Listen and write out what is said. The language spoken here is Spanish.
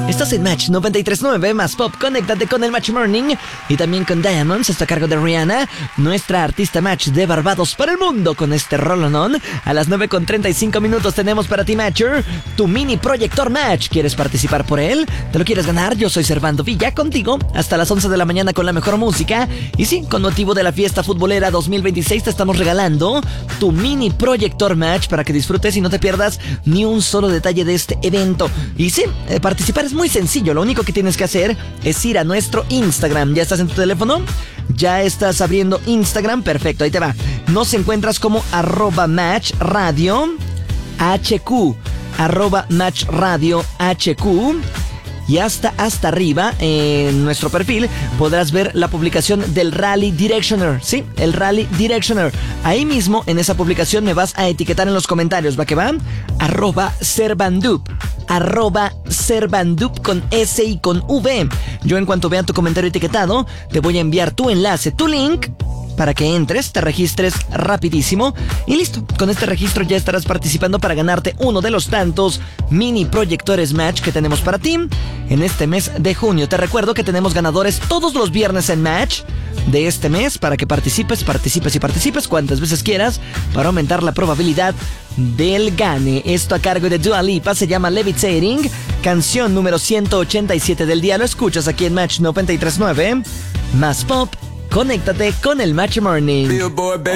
Estás en Match 93.9 más Pop. Conéctate con el Match Morning y también con Diamonds. Está a cargo de Rihanna, nuestra artista Match de Barbados para el mundo, con este rolonón. A las 9:35 tenemos para ti, Matcher, tu mini proyector Match. ¿Quieres participar por él? ¿Te lo quieres ganar? Yo soy Servando Villa, contigo hasta las 11 de la mañana con la mejor música. Y sí, con motivo de la fiesta futbolera 2026 te estamos regalando tu mini proyector Match para que disfrutes y no te pierdas ni un solo detalle de este evento. Y sí, participar es muy sencillo. Lo único que tienes que hacer es ir a nuestro Instagram. ¿Ya estás en tu teléfono? ¿Ya estás abriendo Instagram? Perfecto, ahí te va. Nos encuentras como @matchradiohq, @matchradiohq. Y hasta arriba, en nuestro perfil, podrás ver la publicación del Rally Directioner. Sí, el Rally Directioner. Ahí mismo, en esa publicación, me vas a etiquetar en los comentarios. ¿Va que va? @Servandup. @Servandup con S y con V. Yo, en cuanto vea tu comentario etiquetado, te voy a enviar tu enlace, tu link, para que entres, te registres rapidísimo y listo. Con este registro ya estarás participando para ganarte uno de los tantos mini proyectores Match que tenemos para ti en este mes de junio. Te recuerdo que tenemos ganadores todos los viernes en Match de este mes para que participes cuantas veces quieras para aumentar la probabilidad del gane. Esto a cargo de Dua Lipa, se llama Levitating, canción número 187 del día. Lo escuchas aquí en Match 93.9 más Pop. Conéctate con el Match Morning.